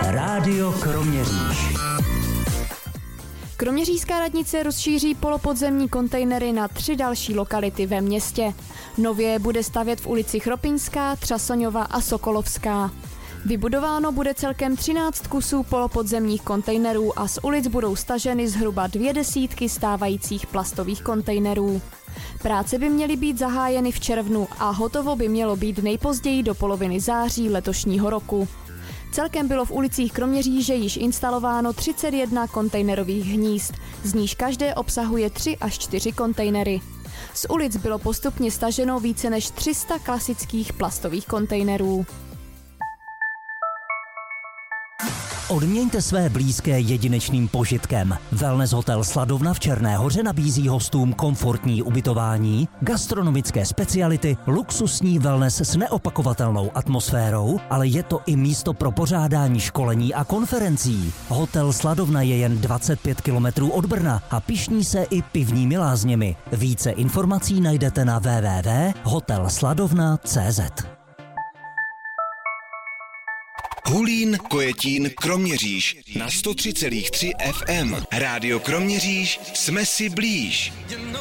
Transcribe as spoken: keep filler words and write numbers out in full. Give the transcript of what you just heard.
Rádio Kroměříž. Kroměřížská radnice rozšíří polopodzemní kontejnery na tři další lokality ve městě. Nově bude stavět v ulici Chropiňská, Třasoňova a Sokolovská. Vybudováno bude celkem třináct kusů polopodzemních kontejnerů a z ulic budou staženy zhruba dvě desítky stávajících plastových kontejnerů. Práce by měly být zahájeny v červnu a hotovo by mělo být nejpozději do poloviny září letošního roku. Celkem bylo v ulicích Kroměříže již instalováno třicet jedna kontejnerových hnízd, z níž každé obsahuje tři až čtyři kontejnery. Z ulic bylo postupně staženo více než tři sta klasických plastových kontejnerů. Odměňte své blízké jedinečným požitkem. Wellness hotel Sladovna v Černé Hoře nabízí hostům komfortní ubytování, gastronomické speciality, luxusní wellness s neopakovatelnou atmosférou, ale je to i místo pro pořádání školení a konferencí. Hotel Sladovna je jen dvacet pět kilometrů od Brna a pyšní se i pivními lázněmi. Více informací najdete na w w w tečka hotel sladovna tečka c z. Hulín, Kojetín, Kroměříž na sto tři celá tři F M. Rádio Kroměříž, jsme si blíž.